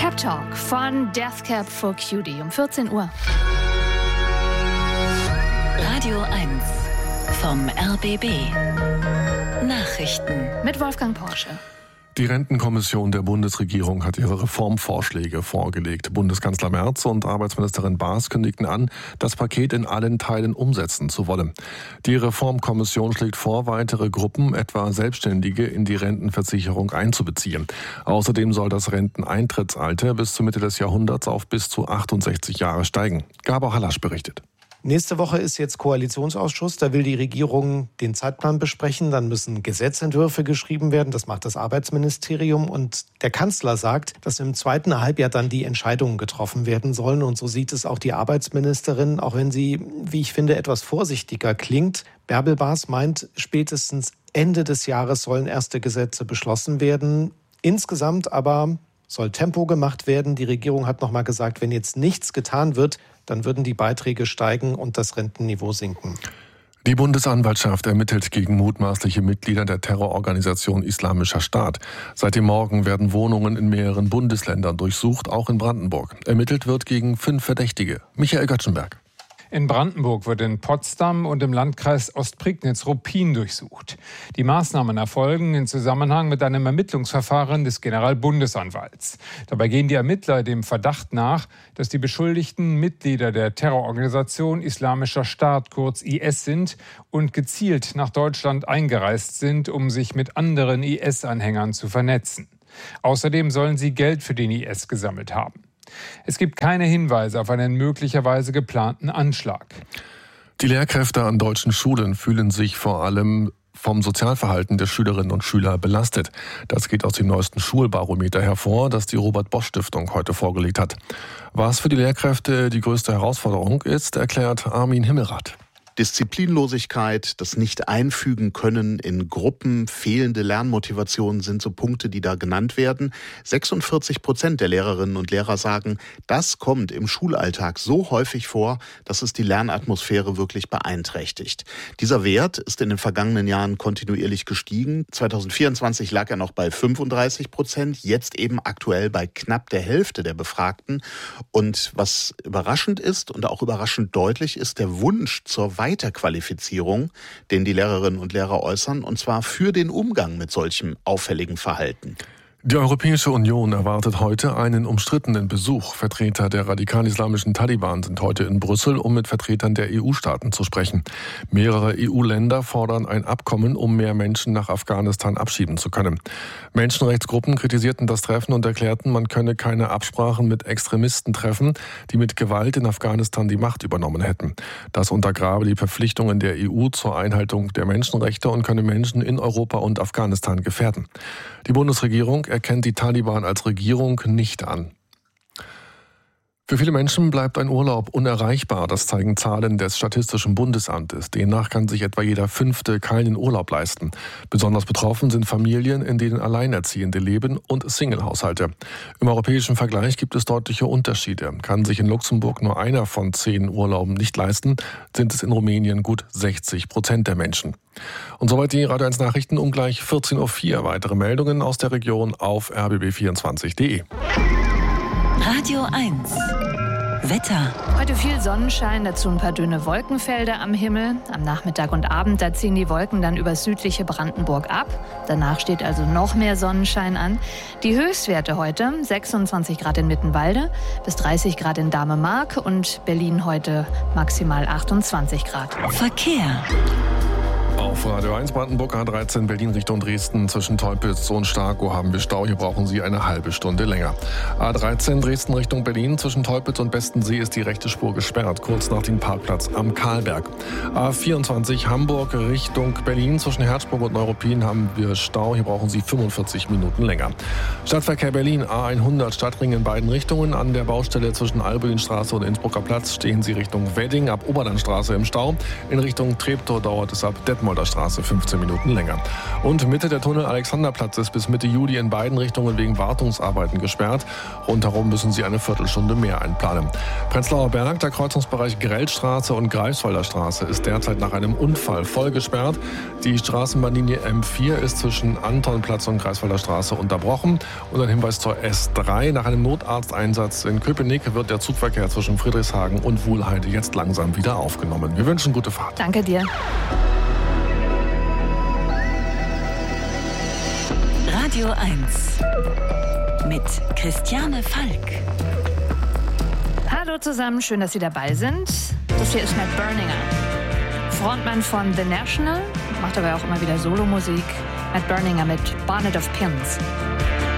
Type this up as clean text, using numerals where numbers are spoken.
Pep Talk von Death Cab for Cutie um 14 Uhr. Radio 1 vom RBB. Nachrichten Mit Wolfgang Porsche. Die Rentenkommission der Bundesregierung hat ihre Reformvorschläge vorgelegt. Bundeskanzler Merz und Arbeitsministerin Baas kündigten an, das Paket in allen Teilen umsetzen zu wollen. Die Reformkommission schlägt vor, weitere Gruppen, etwa Selbstständige, in die Rentenversicherung einzubeziehen. Außerdem soll das Renteneintrittsalter bis zur Mitte des Jahrhunderts auf bis zu 68 Jahre steigen. Gabor Hallasch berichtet. Nächste Woche ist jetzt Koalitionsausschuss. Da will die Regierung den Zeitplan besprechen. Dann müssen Gesetzentwürfe geschrieben werden. Das macht das Arbeitsministerium. Und der Kanzler sagt, dass im zweiten Halbjahr dann die Entscheidungen getroffen werden sollen. Und so sieht es auch die Arbeitsministerin, auch wenn sie, wie ich finde, etwas vorsichtiger klingt. Bärbel Baas meint, spätestens Ende des Jahres sollen erste Gesetze beschlossen werden. Insgesamt aber soll Tempo gemacht werden. Die Regierung hat noch mal gesagt, wenn jetzt nichts getan wird, dann würden die Beiträge steigen und das Rentenniveau sinken. Die Bundesanwaltschaft ermittelt gegen mutmaßliche Mitglieder der Terrororganisation Islamischer Staat. Seit dem Morgen werden Wohnungen in mehreren Bundesländern durchsucht, auch in Brandenburg. Ermittelt wird gegen 5 Verdächtige. Michael Göttschenberg. In Brandenburg wird in Potsdam und im Landkreis Ostprignitz-Ruppin durchsucht. Die Maßnahmen erfolgen in Zusammenhang mit einem Ermittlungsverfahren des Generalbundesanwalts. Dabei gehen die Ermittler dem Verdacht nach, dass die Beschuldigten Mitglieder der Terrororganisation Islamischer Staat, kurz IS, sind und gezielt nach Deutschland eingereist sind, um sich mit anderen IS-Anhängern zu vernetzen. Außerdem sollen sie Geld für den IS gesammelt haben. Es gibt keine Hinweise auf einen möglicherweise geplanten Anschlag. Die Lehrkräfte an deutschen Schulen fühlen sich vor allem vom Sozialverhalten der Schülerinnen und Schüler belastet. Das geht aus dem neuesten Schulbarometer hervor, das die Robert-Bosch-Stiftung heute vorgelegt hat. Was für die Lehrkräfte die größte Herausforderung ist, erklärt Armin Himmelrath. Disziplinlosigkeit, das Nicht-Einfügen können in Gruppen, fehlende Lernmotivation sind so Punkte, die da genannt werden. 46% der Lehrerinnen und Lehrer sagen, das kommt im Schulalltag so häufig vor, dass es die Lernatmosphäre wirklich beeinträchtigt. Dieser Wert ist in den vergangenen Jahren kontinuierlich gestiegen. 2024 lag er noch bei 35%, jetzt eben aktuell bei knapp der Hälfte der Befragten. Und was überraschend ist und auch überraschend deutlich ist, der Wunsch zur Weiterqualifizierung, den die Lehrerinnen und Lehrer äußern, und zwar für den Umgang mit solchem auffälligen Verhalten. Die Europäische Union erwartet heute einen umstrittenen Besuch. Vertreter der radikal-islamischen Taliban sind heute in Brüssel, um mit Vertretern der EU-Staaten zu sprechen. Mehrere EU-Länder fordern ein Abkommen, um mehr Menschen nach Afghanistan abschieben zu können. Menschenrechtsgruppen kritisierten das Treffen und erklärten, man könne keine Absprachen mit Extremisten treffen, die mit Gewalt in Afghanistan die Macht übernommen hätten. Das untergrabe die Verpflichtungen der EU zur Einhaltung der Menschenrechte und könne Menschen in Europa und Afghanistan gefährden. Die Bundesregierung erkennt die Taliban als Regierung nicht an. Für viele Menschen bleibt ein Urlaub unerreichbar. Das zeigen Zahlen des Statistischen Bundesamtes. Demnach kann sich etwa jeder Fünfte keinen Urlaub leisten. Besonders betroffen sind Familien, in denen Alleinerziehende leben, und Single-Haushalte. Im europäischen Vergleich gibt es deutliche Unterschiede. Kann sich in Luxemburg nur einer von 10 Urlauben nicht leisten, sind es in Rumänien gut 60% der Menschen. Und soweit die Radio 1 Nachrichten um gleich 14.04 Uhr. Weitere Meldungen aus der Region auf rbb24.de. Radio 1 Wetter. Heute viel Sonnenschein, dazu ein paar dünne Wolkenfelder am Himmel. Am Nachmittag und Abend, da ziehen die Wolken dann über südliche Brandenburg ab. Danach steht also noch mehr Sonnenschein an. Die Höchstwerte heute, 26 Grad in Mittenwalde, bis 30 Grad in Dahme-Mark und Berlin heute maximal 28 Grad. Verkehr. Auf Radio 1 Brandenburg A13 Berlin Richtung Dresden zwischen Teupitz und Starkow haben wir Stau. Hier brauchen Sie eine halbe Stunde länger. A13 Dresden Richtung Berlin zwischen Teupitz und Bestensee ist die rechte Spur gesperrt, kurz nach dem Parkplatz am Karlberg. A24 Hamburg Richtung Berlin zwischen Herzburg und Neuruppin haben wir Stau. Hier brauchen Sie 45 Minuten länger. Stadtverkehr Berlin A100 Stadtring in beiden Richtungen. An der Baustelle zwischen Albulinstraße und Innsbrucker Platz stehen Sie Richtung Wedding ab Oberlandstraße im Stau. In Richtung Treptow dauert es ab Detmold Detmolder Straße 15 Minuten länger. Und Mitte der Tunnel Alexanderplatz ist bis Mitte Juli in beiden Richtungen wegen Wartungsarbeiten gesperrt. Rundherum müssen Sie eine Viertelstunde mehr einplanen. Prenzlauer Berg, der Kreuzungsbereich Grellstraße und Greifswalder Straße ist derzeit nach einem Unfall voll gesperrt. Die Straßenbahnlinie M4 ist zwischen Antonplatz und Greifswalder Straße unterbrochen. Und ein Hinweis zur S3. Nach einem Notarzteinsatz in Köpenick wird der Zugverkehr zwischen Friedrichshagen und Wuhlheide jetzt langsam wieder aufgenommen. Wir wünschen gute Fahrt. Danke dir. Radio 1 mit Christiane Falk. Hallo zusammen, schön, dass Sie dabei sind. Das hier ist Matt Berninger, Frontmann von The National, macht aber auch immer wieder Solomusik. Matt Berninger mit Bonnet of Pins.